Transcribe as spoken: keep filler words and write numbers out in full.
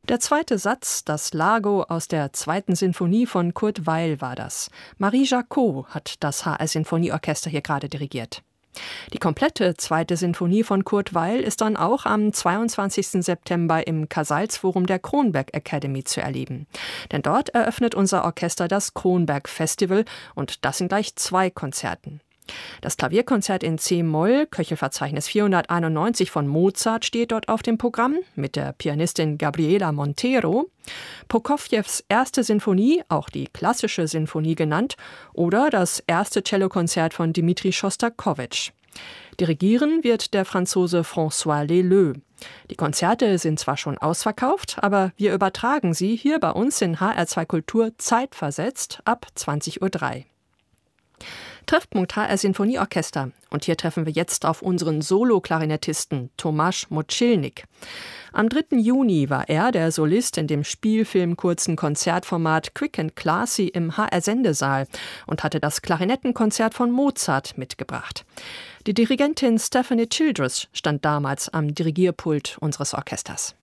Der zweite Satz, das Largo aus der zweiten Sinfonie von Kurt Weill war das. Marie Jacot hat das H R-Sinfonieorchester hier gerade dirigiert. Die komplette zweite Sinfonie von Kurt Weill ist dann auch am zweiundzwanzigsten September im Casals-Forum der Kronberg Academy zu erleben. Denn dort eröffnet unser Orchester das Kronberg Festival und das in gleich zwei Konzerten. Das Klavierkonzert in C-Moll, Köchelverzeichnis vierhunderteinundneunzig von Mozart, steht dort auf dem Programm mit der Pianistin Gabriela Montero. Prokofjews erste Sinfonie, auch die klassische Sinfonie genannt, oder das erste Cellokonzert von Dmitri Schostakowitsch. Dirigieren wird der Franzose François Leleux. Die Konzerte sind zwar schon ausverkauft, aber wir übertragen sie hier bei uns in H R zwei Kultur zeitversetzt ab zwanzig Uhr drei. Treffpunkt H R-Sinfonieorchester. Und hier treffen wir jetzt auf unseren Solo-Klarinettisten Tomasz Moczylnik. Am dritten Juni war er der Solist in dem Spielfilm-kurzen Konzertformat Quick and Classy im H R-Sendesaal und hatte das Klarinettenkonzert von Mozart mitgebracht. Die Dirigentin Stephanie Childress stand damals am Dirigierpult unseres Orchesters.